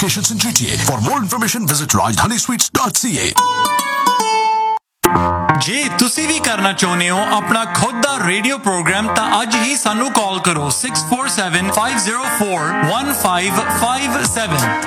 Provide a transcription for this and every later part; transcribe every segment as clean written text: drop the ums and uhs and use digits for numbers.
locations in GTA. For more information, visit rajdhanisweets.ca. ਜੇ ਤੁਸੀਂ ਵੀ ਕਰਨਾ ਚਾਹੁੰਦੇ ਹੋ ਆਪਣਾ ਖੁਦ ਦਾ ਰੇਡੀਓ ਪ੍ਰੋਗਰਾਮ ਤਾਂ ਅੱਜ ਹੀ ਸਾਨੂੰ ਕਾਲ ਕਰੋ 6475041557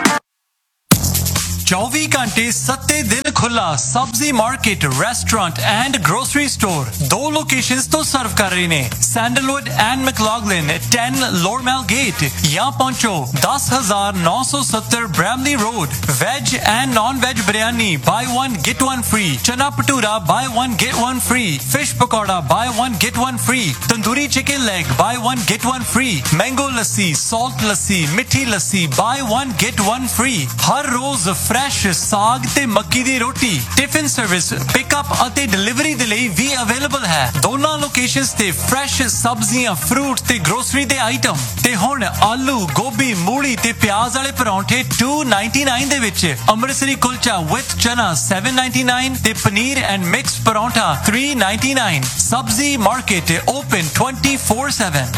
24 घंटे 7 दिन खुला सब्जी market restaurant and grocery store 2 locations तो सर्व कर रहे ने सैंडलवुड एंड मैक्लॉगलिन 10 लोरमेल गेट या पहुंचो 10,970 Bramalea road veg and non veg biryani bye 1 gate 1 free चना bhatura bye 1 gate 1 free fish pakora bye 1 gate 1 free tandoori chicken leg bye 1 gate 1 free mango लस्सी salt लस्सी मिठी लस्सी bye 1 gate 1 free हर रोज fresh साग ते मक्की दी रोटी टिफिन सर्विस पिकअप ਅਤੇ delivery ਦੇ ਲਈ ਵੀ available ਹੈ ਦੋਨਾਂ ਲੋਕੇਸ਼ਨਸ ਤੇ ਫਰੈਸ਼ ਸਬਜ਼ੀਆਂ ਫਰੂਟ ਤੇ ਗਰੋਸਰੀ ਦੇ ਆਈਟਮ ਤੇ ਹੁਣ ਆਲੂ ਗੋਭੀ ਮੂਲੀ ਤੇ ਪਿਆਜ਼ ਵਾਲੇ ਪਰੌਂਠੇ 299 ਦੇ ਵਿੱਚ ਅੰਮ੍ਰਿਤਸਰੀ ਕੁਲਚਾ ਵਿਦ ਚਨਾ 799 ਤੇ ਪਨੀਰ ਐਂਡ ਮਿਕਸ ਪਰੌਂਠਾ 399 ਸਬਜ਼ੀ ਮਾਰਕੀਟ ਓਪਨ 24/7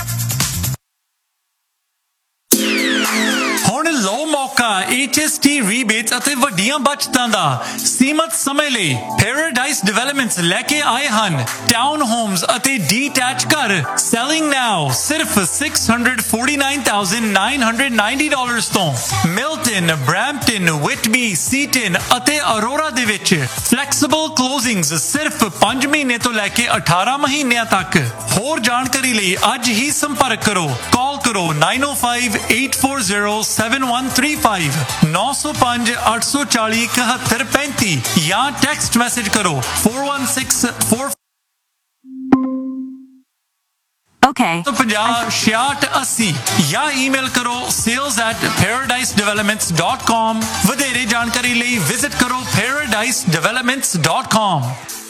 ਹੁਣ ਲੋ ਮੌਕਾ HST ਰੀਬੇਟਸ ਅਤੇ ਵੱਡੀਆਂ ਬਚਤਾਂ ਦਾ ਸੀਮਤ ਸਮੇਂ ਲਈ ਪੈਰਾਡਾਈਸ ਡਿਵੈਲਪਮੈਂਟਸ ਲੈ ਕੇ ਆਏ ਹਨ ਟਾਊਨ ਹੋਮਸ ਅਤੇ ਡੀਟੈਚ ਘਰ ਸੈਲਿੰਗ ਨਾਓ ਸਿਰਫ $649,990 ਤੋਂ ਮਿਲਟਨ ਬ੍ਰੈਂਪਟਨ ਵਿਟਬੀ ਸੀਟਨ ਅਤੇ ਅਰੋਰਾ ਦੇ ਵਿੱਚ ਫਲੈਕਸੀਬਲ ਕਲੋਜ਼ਿੰਗਸ ਸਿਰਫ 5 ਮਹੀਨੇ ਤੋਂ ਲੈ ਕੇ 18 ਮਹੀਨਿਆਂ ਤੱਕ ਹੋਰ ਜਾਣਕਾਰੀ ਲਈ ਅੱਜ ਹੀ ਸੰਪਰਕ ਕਰੋ ਕਾਲ ਕਰੋ 9058407135 905-840-7135 ਜਾਂ ਟੈਕਸਟ ਮੈਸੇਜ ਕਰੋ 416-4 Okay. 50-6680 ਜਾਂ ਈਮੇਲ ਕਰੋ sales@paradisedevelopments.com ਵਧੇਰੇ ਜਾਣਕਾਰੀ ਲਈ ਵਿਜ਼ਿਟ ਕਰੋ paradisedevelopments.com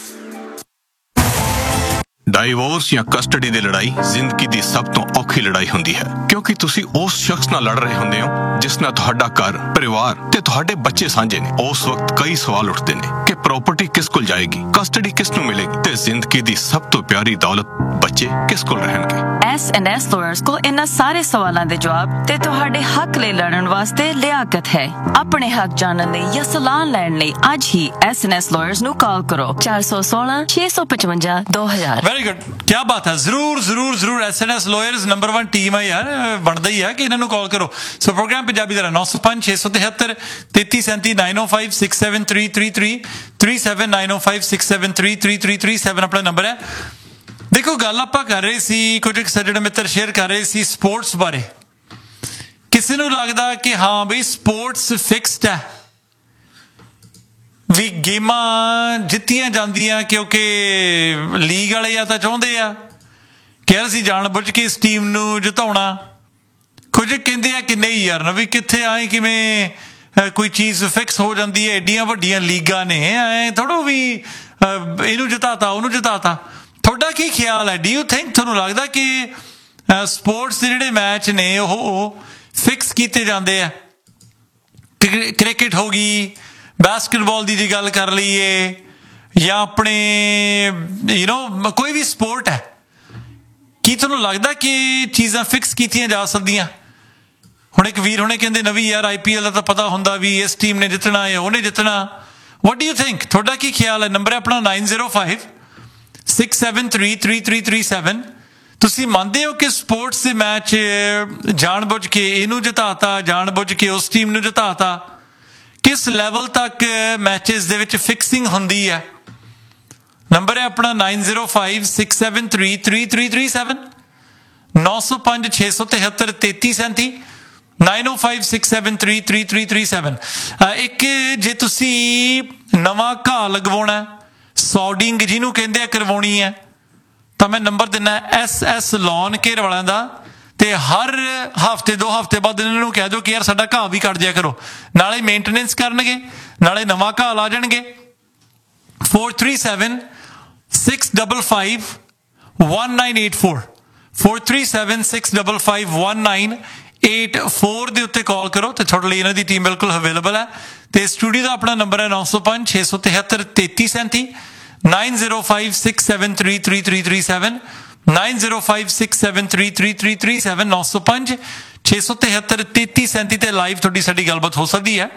ਡਾਈਵੋਰਸ ਜਾਂ ਕਸਟਡੀ ਦੀ ਲੜਾਈ ਜ਼ਿੰਦਗੀ ਦੀ ਸਭ ਤੋਂ ਔਖੀ ਲੜਾਈ ਹੁੰਦੀ ਹੈ ਕਿਉਂਕਿ ਤੁਸੀਂ ਉਸ ਸ਼ਖਸ ਨਾਲ ਲੜ ਰਹੇ ਹੁੰਦੇ ਹੋ ਜਿਸ ਨਾਲ ਤੁਹਾਡਾ ਘਰ ਪਰਿਵਾਰ ਤੇ ਤੁਹਾਡੇ ਬੱਚੇ ਸਾਂਝੇ ਨੇ ਉਸ ਵਕਤ ਕਈ ਸਵਾਲ ਉੱਠਦੇ ਨੇ ਕਿ ਪ੍ਰਾਪਰਟੀ ਕਿਸ ਕੋਲ ਜਾਏਗੀ ਕਸਟਡੀ ਕਿਸ ਨੂੰ ਮਿਲੇਗੀ ਤੇ ਜ਼ਿੰਦਗੀ ਦੀ ਸਭ ਤੋਂ ਪਿਆਰੀ ਦੌਲਤ ਬੱਚੇ ਕਿਸ ਕੋਲ ਰਹਿਣਗੇ S&S lawyers ਕੋਲ ਇਹਨਾਂ ਸਾਰੇ ਸਵਾਲਾਂ ਦੇ ਜਵਾਬ ਤੇ ਤੁਹਾਡੇ ਹੱਕ ਲਈ ਲੜਨ ਵਾਸਤੇ ਲਿਆਕਤ ਹੈ ਆਪਣੇ ਹੱਕ ਜਾਣਨ ਲਈ ਜਾਂ ਸਲਾਹ ਲੈਣ ਲਈ ਅੱਜ ਹੀ S&S lawyers ਨੂੰ ਕਾਲ ਕਰੋ 416-655-2000 ਵੈਰੀ ਗੁੱਡ ਕੀ ਬਾਤ ਹੈ ਜ਼ਰੂਰ S&S lawyers ਨੰਬਰ 1 ਟੀਮ ਹੈ ਯਾਰ ਬਣਦਾ ਹੀ ਹੈ ਕਿ ਇਹਨਾਂ ਨੂੰ ਕਾਲ ਕਰੋ ਸੋ ਪ੍ਰੋਗਰਾਮ ਪੰਜਾਬੀ ਦਾ 905-673-3337 905-673-3333 37 ਆਪਣਾ ਨੰਬਰ ਹੈ ਦੇਖੋ ਗੱਲ ਆਪਾਂ ਕਰ ਰਹੇ ਸੀ ਕੁਝ ਸੱਜਣ ਮਿੱਤਰ ਸ਼ੇਅਰ ਕਰ ਰਹੇ ਸੀ ਸਪੋਰਟਸ ਬਾਰੇ ਕਿਸੇ ਨੂੰ ਲੱਗਦਾ ਕਿ ਹਾਂ ਬਈ ਸਪੋਰਟਸ ਫਿਕਸਡ ਹੈ ਵੀ ਗੇਮਾਂ ਜਿੱਤੀਆਂ ਜਾਂਦੀਆਂ ਕਿਉਂਕਿ ਲੀਗ ਵਾਲੇ ਆ ਤਾਂ ਚਾਹੁੰਦੇ ਆ ਕਿ ਅਸੀਂ ਜਾਣ ਬੁੱਝ ਕੇ ਇਸ ਟੀਮ ਨੂੰ ਜਿਤਾਉਣਾ ਕੁਝ ਕਹਿੰਦੇ ਆ ਕਿ ਨਹੀਂ ਯਾਰ ਵੀ ਕਿੱਥੇ ਆਏ ਕਿਵੇਂ ਕੋਈ ਚੀਜ਼ ਫਿਕਸ ਹੋ ਜਾਂਦੀ ਹੈ ਏਡੀਆਂ ਵੱਡੀਆਂ ਲੀਗਾਂ ਨੇ ਐ ਥੋੜ੍ਹਾ ਵੀ ਇਹਨੂੰ ਜਿਤਾਤਾ ਉਹਨੂੰ ਜਿਤਾਤਾ ਤੁਹਾਡਾ ਕੀ ਖਿਆਲ ਹੈ ਡੂ ਯੂ ਥਿੰਕ ਤੁਹਾਨੂੰ ਲੱਗਦਾ ਕਿ ਸਪੋਰਟਸ ਦੇ ਜਿਹੜੇ ਮੈਚ ਨੇ ਉਹ ਫਿਕਸ ਕੀਤੇ ਜਾਂਦੇ ਆ ਕ੍ਰਿਕਟ ਹੋ ਗਈ ਬਾਸਕਟਬਾਲ ਦੀ ਜੇ ਗੱਲ ਕਰ ਲਈਏ ਜਾਂ ਆਪਣੇ ਕੋਈ ਵੀ ਸਪੋਰਟ ਹੈ ਕੀ ਤੁਹਾਨੂੰ ਲੱਗਦਾ ਕਿ ਚੀਜ਼ਾਂ ਫਿਕਸ ਕੀਤੀਆਂ ਜਾ ਸਕਦੀਆਂ ਹੁਣ ਇੱਕ ਵੀਰ ਹੁਣੇ ਕਹਿੰਦੇ ਨਵੀਂ ਯਾਰ IPL ਦਾ ਤਾਂ ਪਤਾ ਹੁੰਦਾ ਵੀ ਇਸ ਟੀਮ ਨੇ ਜਿੱਤਣਾ ਹੈ ਉਹਨੇ ਜਿੱਤਣਾ ਵਾਟ ਡੂ ਯੂ ਥਿੰਕ ਤੁਹਾਡਾ ਕੀ ਖਿਆਲ ਹੈ ਨੰਬਰ ਹੈ ਆਪਣਾ 9056733337 ਤੁਸੀਂ ਮੰਨਦੇ ਹੋ ਕਿ ਸਪੋਰਟਸ ਦੇ ਮੈਚ ਜਾਣ ਬੁੱਝ ਕੇ ਇਹਨੂੰ ਜਿਤਾਤਾ ਜਾਣ ਬੁੱਝ ਕੇ ਉਸ ਟੀਮ ਨੂੰ ਜਿਤਾਤਾ ਕਿਸ ਲੈਵਲ ਤੱਕ ਮੈਚਸ ਦੇ ਵਿੱਚ ਫਿਕਸਿੰਗ ਹੁੰਦੀ ਹੈ ਨੰਬਰ ਹੈ ਆਪਣਾ 9056733337 905-673-3337 905-673-3337 ਇੱਕ ਜੇ ਤੁਸੀਂ ਨਵਾਂ ਘਾਹ ਲਗਵਾਉਣਾ ਸੌਡਿੰਗ ਜਿਹਨੂੰ ਕਹਿੰਦੇ ਆ ਕਰਵਾਉਣੀ ਹੈ ਤਾਂ ਮੈਂ ਨੰਬਰ ਦਿੰਦਾ SS ਲੌਨ ਕੇਅਰ ਵਾਲਿਆਂ ਦਾ ਤੇ ਹਰ ਹਫ਼ਤੇ 2 ਹਫ਼ਤੇ ਬਾਅਦ ਇਹਨਾਂ ਨੂੰ ਕਹਿ ਦਿਓ ਕਿ ਯਾਰ ਸਾਡਾ ਘਾਹ ਵੀ ਕੱਟ ਦਿਆ ਕਰੋ ਨਾਲੇ ਮੇਨਟੇਨੈਂਸ ਕਰਨਗੇ ਨਾਲੇ ਨਵਾਂ ਘਾਹ ਲਾ ਜਾਣਗੇ 437-655-1984 437-655-1984 ਦੇ ਉੱਤੇ ਕਾਲ ਕਰੋ ਤੇ ਤੁਹਾਡੇ ਲਈ ਇਹਨਾਂ ਦੀ ਟੀਮ ਬਿਲਕੁਲ ਅਵੇਲੇਬਲ ਹੈ ਤੇ ਸਟੂਡੀਓ ਦਾ ਆਪਣਾ ਨੰਬਰ ਹੈ 905-673-3337 905-673-3337 905-673-3337 905 673 3337 ਤੇ ਲਾਈਵ ਤੁਹਾਡੀ ਸਾਡੀ ਗੱਲਬਾਤ ਹੋ ਸਕਦੀ ਹੈ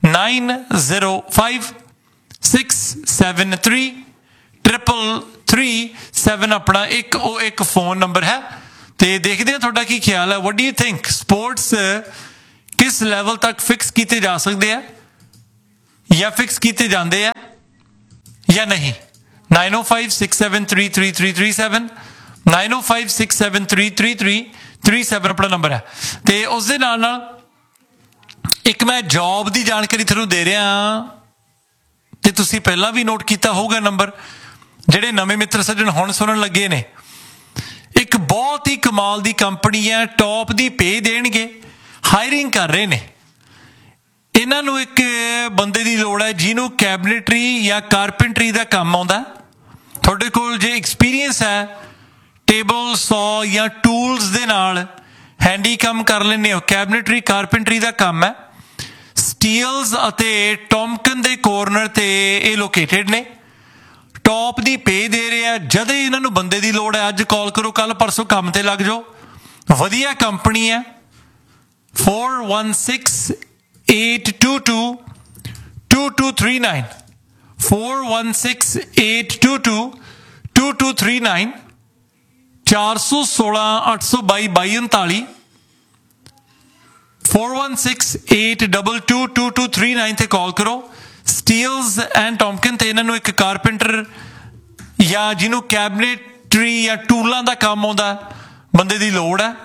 9056733337 ਆਪਣਾ ਇੱਕ ਫੋਨ ਨੰਬਰ ਹੈ ਤੇ ਦੇਖਦੇ ਹਾਂ ਤੁਹਾਡਾ ਕੀ ਖਿਆਲ ਹੈ। what do you think sports ਕਿਸ ਲੈਵਲ ਤੱਕ ਫਿਕਸ ਕੀਤੇ ਜਾ ਸਕਦੇ ਆ ਜਾਂ ਫਿਕਸ ਕੀਤੇ ਜਾਂਦੇ ਆ ਜਾਂ ਨਹੀਂ। 9056733337 9056733337 ਆਪਣਾ ਨੰਬਰ ਹੈ। ਤੇ ਉਸ ਦੇ ਨਾਲ ਨਾਲ ਇੱਕ ਮੈਂ ਜੌਬ ਦੀ ਜਾਣਕਾਰੀ ਤੁਹਾਨੂੰ ਦੇ ਰਿਹਾ ਤੇ ਤੁਸੀਂ ਪਹਿਲਾਂ ਵੀ ਨੋਟ ਕੀਤਾ ਹੋਊਗਾ ਨੰਬਰ, ਜਿਹੜੇ ਨਵੇਂ ਮਿੱਤਰ ਸੱਜਣ ਹੁਣ ਸੁਣਨ ਲੱਗੇ ਨੇ। ਇੱਕ ਬਹੁਤ ਹੀ ਕਮਾਲ ਦੀ ਕੰਪਨੀ ਹੈ, ਟੌਪ ਦੀ ਪੇ ਦੇਣਗੇ, ਹਾਇਰਿੰਗ ਕਰ ਰਹੇ ਨੇ। ਇਹਨਾਂ ਨੂੰ ਇੱਕ ਬੰਦੇ ਦੀ ਲੋੜ ਹੈ ਜਿਹਨੂੰ ਕੈਬਨਿਟਰੀ ਜਾਂ ਕਾਰਪੈਂਟਰੀ ਦਾ ਕੰਮ ਆਉਂਦਾ। ਤੁਹਾਡੇ ਕੋਲ ਜੇ ਐਕਸਪੀਰੀਅੰਸ ਹੈ ਟੇਬਲ ਸੌ ਜਾਂ ਟੂਲਸ ਦੇ ਨਾਲ ਹੈਂਡੀ ਕੰਮ ਕਰ ਲੈਂਦੇ ਹੋ, ਕੈਬਨਿਟਰੀ ਕਾਰਪੈਂਟਰੀ ਦਾ ਕੰਮ ਹੈ। ਸਟੀਲਸ ਅਤੇ ਟੌਮਕਨ ਦੇ ਕੋਰਨਰ ਤੇ ਇਹ ਲੋਕੇਟਡ ਨੇ। ਟੌਪ ਦੀ ਪੇ ਦੇ ਰਿਹਾ। ਜਦ ਇਹਨਾਂ ਨੂੰ ਬੰਦੇ ਦੀ ਲੋੜ ਹੈ ਅੱਜ ਕਾਲ ਕਰੋ, ਕੱਲ ਪਰਸੋਂ ਕੰਮ ਤੇ ਲੱਗ ਜਾਓ। ਵਧੀਆ ਕੰਪਨੀ ਹੈ। 4168222239 4168222239 416-822-2239 4168222239 ਤੇ ਕਾਲ ਕਰੋ। ਸਟੀਲਸ ਐਂਡ ਟੌਮਕਨ ਤੇ ਇਹਨਾਂ ਨੂੰ ਇੱਕ ਕਾਰਪੈਂਟਰ ਜਾਂ ਜਿਹਨੂੰ ਕੈਬਨਿਟਰੀ ਜਾਂ ਟੂਲਾਂ ਦਾ ਕੰਮ ਆਉਂਦਾ ਬੰਦੇ ਦੀ ਲੋੜ ਹੈ।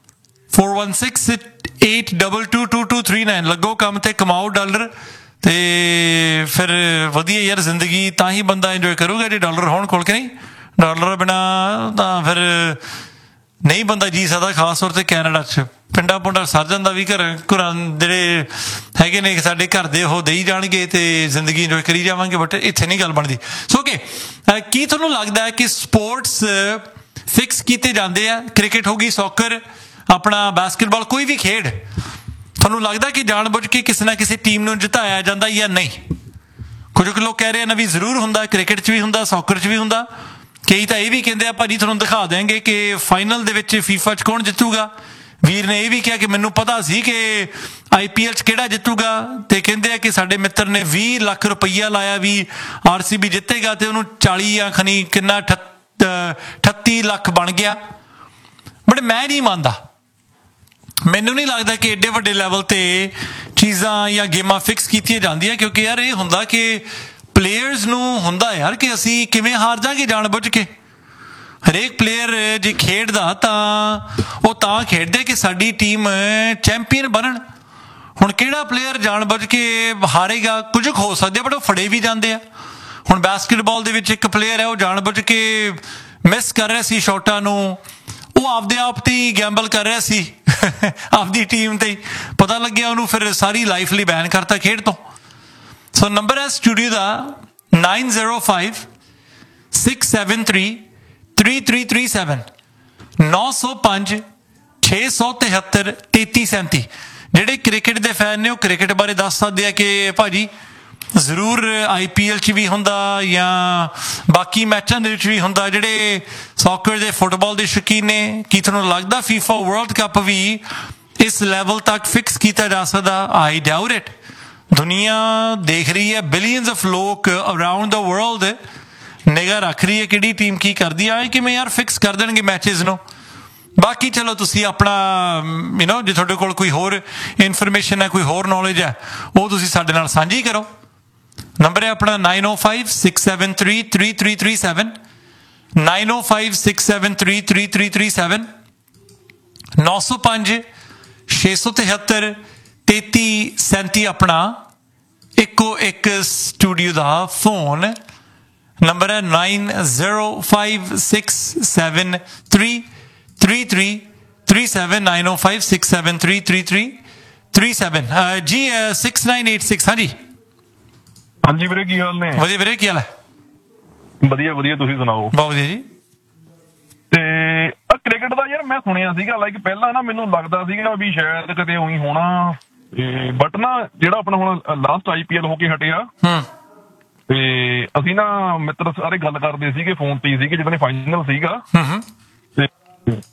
4168222239 ਲੱਗੋ ਕੰਮ ਤੇ, ਕਮਾਓ ਡਾਲਰ ਤੇ ਫਿਰ ਵਧੀਆ ਯਾਰ ਜ਼ਿੰਦਗੀ ਤਾਂ ਹੀ ਬੰਦਾ ਇੰਜੋਏ ਕਰੂਗਾ ਜੇ ਡਾਲਰ ਹੋਣ ਕੋਲ। ਕਿ ਨਹੀਂ, ਡਾਲਰ ਬਿਨਾ ਤਾਂ ਫਿਰ ਨਹੀਂ ਬੰਦਾ ਜੀ ਸਕਦਾ। ਖਾਸ ਤੌਰ ਤੇ ਕੈਨੇਡਾ 'ਚ ਪਿੰਡਾਂ ਪੁੰਡਾਂ ਸਰ ਜਾਂਦਾ ਵੀ ਘਰਾਂ ਜਿਹੜੇ ਹੈਗੇ ਨੇ ਸਾਡੇ ਘਰ ਦੇ ਉਹ ਦੇਈ ਜਾਣਗੇ ਤੇ ਜ਼ਿੰਦਗੀ ਇੰਜੋਏ ਕਰੀ ਜਾਵਾਂਗੇ, ਬਟ ਇੱਥੇ ਨਹੀਂ ਗੱਲ ਬਣਦੀ। ਸੋ ਓਕੇ, ਕੀ ਤੁਹਾਨੂੰ ਲੱਗਦਾ ਹੈ ਕਿ ਸਪੋਰਟਸ ਫਿਕਸ ਕੀਤੇ ਜਾਂਦੇ ਆ? ਕ੍ਰਿਕਟ ਹੋ ਗਈ, ਸੌਕਰ, ਆਪਣਾ ਬਾਸਕਟਬਾਲ, ਕੋਈ ਵੀ ਖੇਡ ਤੁਹਾਨੂੰ ਲੱਗਦਾ ਕਿ ਜਾਣ-ਬੁੱਝ ਕੇ ਕਿਸੇ ਨਾ ਕਿਸੇ ਟੀਮ ਨੂੰ ਜਿਤਾਇਆ ਜਾਂਦਾ ਜਾਂ ਨਹੀਂ? ਕੁਝ ਲੋਕ ਕਹਿ ਰਹੇ ਨਾ ਵੀ ਜ਼ਰੂਰ ਹੁੰਦਾ, ਕ੍ਰਿਕਟ 'ਚ ਵੀ ਹੁੰਦਾ, ਸੌਕਰ 'ਚ ਵੀ ਹੁੰਦਾ। ਕਈ ਤਾਂ ਇਹ ਵੀ ਕਹਿੰਦੇ ਆ ਭਾਜੀ ਤੁਹਾਨੂੰ ਦਿਖਾ ਦਿਆਂਗੇ ਕਿ ਫਾਈਨਲ ਦੇ ਵਿੱਚ ਫੀਫਾ 'ਚ ਕੌਣ ਜਿੱਤੂਗਾ। ਵੀਰ ਨੇ ਇਹ ਵੀ ਕਿਹਾ ਕਿ ਮੈਨੂੰ ਪਤਾ ਸੀ ਕਿ IPL 'ਚ ਕਿਹੜਾ ਜਿੱਤੂਗਾ, ਤੇ ਕਹਿੰਦੇ ਆ ਕਿ ਸਾਡੇ ਮਿੱਤਰ ਨੇ 20 ਲੱਖ ਰੁਪਈਆ ਲਾਇਆ ਵੀ RCB ਜਿੱਤੇਗਾ ਤੇ ਉਹਨੂੰ 40 ਜਾਂ ਖਨੀ ਕਿੰਨਾ 38 ਲੱਖ ਬਣ ਗਿਆ। ਬਟ ਮੈਂ ਨਹੀਂ ਮੰਨਦਾ। ਮੈਨੂੰ ਨਹੀਂ ਲੱਗਦਾ ਕਿ ਏਡੇ ਵੱਡੇ ਲੈਵਲ ਤੇ ਚੀਜ਼ਾਂ ਜਾਂ ਗੇਮਾਂ ਫਿਕਸ ਕੀਤੀਆਂ ਜਾਂਦੀਆਂ, ਕਿਉਂਕਿ ਯਾਰ ਇਹ ਹੁੰਦਾ ਕਿ ਪਲੇਅਰਸ ਨੂੰ ਹੁੰਦਾ ਯਾਰ ਕਿ ਅਸੀਂ ਕਿਵੇਂ ਹਾਰ ਜਾਵਾਂਗੇ ਜਾਣ-ਬੁੱਝ ਕੇ। ਹਰੇਕ ਪਲੇਅਰ ਜੇ ਖੇਡਦਾ ਤਾਂ ਉਹ ਤਾਂ ਖੇਡਦੇ ਕਿ ਸਾਡੀ ਟੀਮ ਚੈਂਪੀਅਨ ਬਣਨ। ਹੁਣ ਕਿਹੜਾ ਪਲੇਅਰ ਜਾਣ-ਬੁੱਝ ਕੇ ਹਾਰੇਗਾ? ਕੁਝ ਹੋ ਸਕਦੇ ਬਟ ਉਹ ਫੜੇ ਵੀ ਜਾਂਦੇ ਆ। ਹੁਣ ਬਾਸਕਟਬਾਲ ਦੇ ਵਿੱਚ ਇੱਕ ਪਲੇਅਰ ਹੈ, ਉਹ ਜਾਣ-ਬੁੱਝ ਕੇ ਮਿਸ ਕਰ ਰਿਹਾ ਸੀ ਸ਼ਾਟਾਂ ਨੂੰ, ਉਹ ਆਪਦੇ ਆਪ ਤੇ ਹੀ ਗੈਂਬਲ ਕਰ ਰਿਹਾ ਸੀ ਆਪਦੀ ਟੀਮ ਤੇ ਹੀ, ਪਤਾ ਲੱਗਿਆ ਉਹਨੂੰ, ਫਿਰ ਸਾਰੀ ਲਾਈਫ ਲਈ ਬੈਨ ਕਰਤਾ ਖੇਡ ਤੋਂ। ਸੋ ਨੰਬਰ ਹੈ ਸਟੂਡੀਓ ਦਾ 9056733337 9056733337। ਜਿਹੜੇ ਕ੍ਰਿਕਟ ਦੇ ਫੈਨ ਨੇ ਉਹ ਕ੍ਰਿਕਟ ਬਾਰੇ ਦੱਸ ਸਕਦੇ ਆ ਕਿ ਭਾਜੀ ਜ਼ਰੂਰ IPL 'ਚ ਵੀ ਹੁੰਦਾ ਜਾਂ ਬਾਕੀ ਮੈਚਾਂ ਦੇ ਵਿੱਚ ਵੀ ਹੁੰਦਾ। ਜਿਹੜੇ ਸੌਕਰ ਦੇ ਫੁੱਟਬਾਲ ਦੇ ਸ਼ੌਕੀਨ ਨੇ, ਕੀ ਤੁਹਾਨੂੰ ਲੱਗਦਾ FIFA ਵਰਲਡ ਕੱਪ ਵੀ ਇਸ ਲੈਵਲ ਤੱਕ ਫਿਕਸ ਕੀਤਾ ਜਾ ਸਕਦਾ? ਆਈ ਡਾਊਟ ਇਟ। ਦੁਨੀਆ ਦੇਖ ਰਹੀ ਹੈ, ਬਿਲੀਅਨਸ ਆਫ ਲੋਕ ਅਰਾਊਂਡ ਦਾ ਵਰਲਡ ਨਿਗਾਹ ਰੱਖ ਰਹੀ ਹੈ ਕਿਹੜੀ ਟੀਮ ਕੀ ਕਰਦੀ ਆ। ਕਿਵੇਂ ਯਾਰ ਫਿਕਸ ਕਰ ਦੇਣਗੇ ਮੈਚਿਸ ਨੂੰ? ਬਾਕੀ ਚਲੋ ਤੁਸੀਂ ਆਪਣਾ ਜੇ ਤੁਹਾਡੇ ਕੋਲ ਕੋਈ ਹੋਰ ਇਨਫੋਰਮੇਸ਼ਨ ਹੈ, ਕੋਈ ਹੋਰ ਨੌਲੇਜ ਹੈ, ਉਹ ਤੁਸੀਂ ਸਾਡੇ ਨਾਲ ਸਾਂਝੀ ਕਰੋ। ਨੰਬਰ ਹੈ ਆਪਣਾ 9056733337 9056733337 905-673-3337 ਆਪਣਾ ਇੱਕੋ ਇੱਕ ਸਟੂਡੀਓ ਦਾ ਫੋਨ ਨੰਬਰ ਹੈ 9056733337 9056733337 ਜੀ 6986। ਹਾਂਜੀ ਹਾਂਜੀ ਵੀਰੇ, ਕੀ ਹਾਲ ਨੇ? ਵਧੀਆ ਵੀਰੇ, ਕੀ ਹਾਲ ਹੈ? ਵਧੀਆ ਵਧੀਆ, ਤੁਸੀਂ ਸੁਣਾਓ? ਬਹੁਤ ਵਧੀਆ ਜੀ। ਤੇ ਕ੍ਰਿਕਟ ਦਾ ਯਾਰ ਮੈਂ ਸੁਣਿਆ ਸੀਗਾ, ਲਾਈਕ ਪਹਿਲਾਂ ਨਾ ਮੈਨੂੰ ਲੱਗਦਾ ਸੀਗਾ ਵੀ ਸ਼ਾਇਦ ਕਿਤੇ ਉਹੀ ਹੋਣਾ, ਬਟ ਨਾ ਜਿਹੜਾ ਆਪਣਾ ਹੁਣ ਲਾਸਟ IPL ਹੋ ਕੇ ਹਟਿਆ ਤੇ ਅਸੀਂ ਨਾ ਮਿੱਤਰ ਸਾਰੇ ਗੱਲ ਕਰਦੇ ਸੀਗੇ ਫੋਨ ਤੇ ਸੀਗੇ ਜਦੋਂ ਫਾਈਨਲ ਸੀਗਾ, ਤੇ ਮੇਰਾ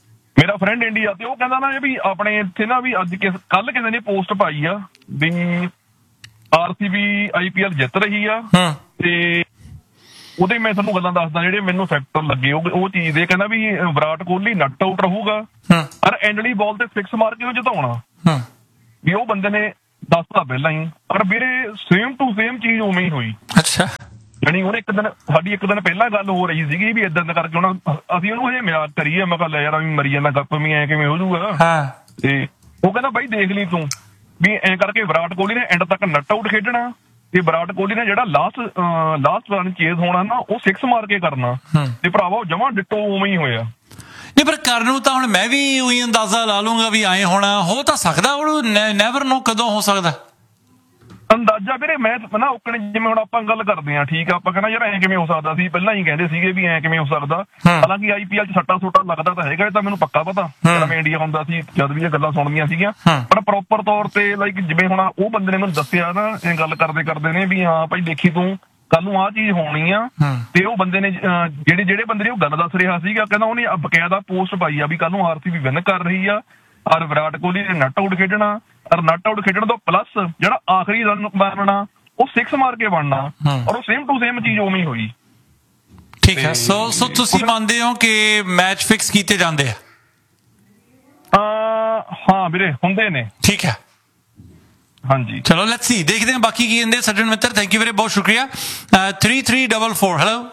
ਮੇਰਾ ਫਰੈਂਡ ਇੰਡੀਆ ਤੇ ਉਹ ਕਹਿੰਦਾ ਨਾ ਵੀ ਆਪਣੇ ਇੱਥੇ ਨਾ ਵੀ ਅੱਜ ਕੱਲ ਕਿਸੇ ਨੇ ਪੋਸਟ ਪਾਈ ਆ ਵੀ RCB IPL ਜਿੱਤ ਰਹੀ ਆ ਤੇ ਉਹਦੇ ਮੈਂ ਤੁਹਾਨੂੰ ਗੱਲਾਂ ਦੱਸਦਾ ਜਿਹੜੇ ਮੈਨੂੰ ਫੈਕਟਰ ਲੱਗੇ ਉਹ ਚੀਜ਼ ਦੇ। ਕਹਿੰਦਾ ਵੀ ਵਿਰਾਟ ਕੋਹਲੀ ਨੱਟ ਆਊਟ ਰਹੂਗਾ ਔਰ ਐਂਡਲੀ ਬਾਲ ਤੇ ਫਿਕਸ ਮਾਰ ਕੇ ਉਹ ਜਿਤਾਉਣਾ ਵੀ ਉਹ ਬੰਦੇ ਨੇ ਦੱਸਦਾ ਪਹਿਲਾਂ ਹੀ। ਔਰ ਵੀਰੇ ਸੇਮ ਟੂ ਸੇਮ ਚੀਜ਼ ਉਵੇਂ ਹੀ ਹੋਈ। ਅੱਛਾ, ਜਾਣੀ ਉਹਨੇ ਸਾਡੀ ਇੱਕ ਦਿਨ ਪਹਿਲਾਂ ਗੱਲ ਹੋ ਰਹੀ ਸੀਗੀ ਵੀ ਏਦਾਂ ਕਰਕੇ ਹੁਣ ਅਸੀਂ ਉਹਨੂੰ ਹਜੇ ਮਜ਼ਾਕ ਕਰੀਏ। ਮੈਂ ਕਿਹਾ ਲੈ ਯਾਰ ਵੀ ਮਰੀ ਜਾਂਦਾ ਗੱਪ ਵੀ ਐ ਕਿਵੇਂ ਹੋ ਜਾਊਗਾ। ਤੇ ਉਹ ਕਹਿੰਦਾ ਬਾਈ ਦੇਖ ਲਈ ਤੂੰ ਵੀ ਐਂ ਕਰਕੇ ਵਿਰਾਟ ਕੋਹਲੀ ਨੇ ਐਂਡ ਤੱਕ ਨੱਟ ਆਊਟ ਖੇਡਣਾ ਤੇ ਵਿਰਾਟ ਕੋਹਲੀ ਨੇ ਜਿਹੜਾ ਲਾਸਟ ਰਨ ਚੇਜ਼ ਹੋਣਾ ਨਾ ਉਹ 6 ਮਾਰ ਕੇ ਕਰਨਾ। ਤੇ ਭਰਾਵਾ ਉਹ ਜਮਾਂ ਡਿੱਟੋ ਉਵੇਂ ਹੀ ਹੋਇਆ। ਨਹੀਂ ਪਰ ਕਰਨ ਨੂੰ ਤਾਂ ਹੁਣ ਮੈਂ ਵੀ ਉਹੀ ਅੰਦਾਜ਼ਾ ਲਾ ਲੂੰਗਾ ਵੀ ਐਂ ਹੋਣਾ ਹੋ ਤਾਂ ਸਕਦਾ। ਉਹ ਨੈਵਰ ਨੋ ਕਦੋਂ ਹੋ ਸਕਦਾ ਅੰਦਾਜ਼ਾ ਵੀਰੇ। ਮੈਂ ਨਾ ਉਕਣੇ ਜਿਵੇਂ ਹੁਣ ਆਪਾਂ ਗੱਲ ਕਰਦੇ ਹਾਂ ਠੀਕ ਆ ਆਪਾਂ ਕਹਿੰਦਾ ਯਾਰ ਐਂ ਕਿਵੇਂ ਹੋ ਸਕਦਾ ਸੀ ਪਹਿਲਾਂ ਹੀ ਕਹਿੰਦੇ ਸੀਗੇ ਵੀ ਐਂ ਕਿਵੇਂ ਹੋ ਸਕਦਾ। ਹਾਲਾਂਕਿ IPL 'ਚ ਸੱਟਾ ਸੁੱਟਾ ਲੱਗਦਾ ਤਾਂ ਹੈਗਾ ਇਹ ਤਾਂ ਮੈਨੂੰ ਪੱਕਾ ਪਤਾ ਜਦੋਂ ਮੈਂ ਇੰਡੀਆ ਹੁੰਦਾ ਸੀ ਜਦ ਵੀ ਇਹ ਗੱਲਾਂ ਸੁਣਦੀਆਂ ਸੀਗੀਆਂ। ਪਰ ਪ੍ਰੋਪਰ ਤੌਰ ਤੇ ਲਾਈਕ ਜਿਵੇਂ ਹੁਣ ਉਹ ਬੰਦੇ ਨੇ ਮੈਨੂੰ ਦੱਸਿਆ ਨਾ ਇਹ ਗੱਲ ਕਰਦੇ ਨੇ ਵੀ ਹਾਂ ਭਾਈ ਦੇਖੀ ਤੂੰ ਕੱਲ ਨੂੰ ਆਹ ਚੀਜ਼ ਹੋਣੀ ਆ। ਤੇ ਉਹ ਬੰਦੇ ਨੇ ਜਿਹੜੇ ਬੰਦੇ ਨੇ ਉਹ ਗੱਲ ਦੱਸ ਰਿਹਾ ਸੀਗਾ ਕਹਿੰਦਾ ਉਹਨੇ ਬਕਾਇਦਾ ਪੋਸਟ ਪਾਈ ਆ ਵੀ ਕੱਲ ਨੂੰ RCB ਵਿਨ ਕਰ ਰਹੀ ਆ ਔਰ ਵਿਰਾਟ ਕੋਹਲੀ ਨੇ ਨੱਟ ਆਊਟ ਖੇਡਣਾ ਔਰ ਨੱਟ ਆਊਟ ਖੇਡਣ ਤੋਂ ਪਲੱਸ ਜਿਹੜਾ ਆਖਰੀ ਰਨ ਮਾਰਨਾ ਉਹ 6 ਮਾਰ ਕੇ ਬਣਨਾ ਔਰ ਉਹ ਸੇਮ ਟੂ ਸੇਮ ਚੀਜ਼ ਉਵੇਂ ਹੀ ਹੋਈ। ਠੀਕ ਹੈ। ਸੋ ਤੁਸੀਂ ਮੰਨਦੇ ਹੋ ਕਿ ਮੈਚ ਫਿਕਸ ਕੀਤੇ ਜਾਂਦੇ ਆ? ਹਾਂ ਵੀਰੇ ਹੁੰਦੇ ਨੇ। ਠੀਕ ਹੈ, ਹਾਂਜੀ ਚਲੋ ਲੈਟਸ ਸੀ ਦੇਖਦੇ ਹਾਂ ਬਾਕੀ ਕੀ ਕਹਿੰਦੇ। ਸੱਜਣ ਮਿੱਤਰ ਥੈਂਕ ਯੂ ਵੀਰੇ ਬਹੁਤ ਸ਼ੁਕਰੀਆ। 3344 ਹੈਲੋ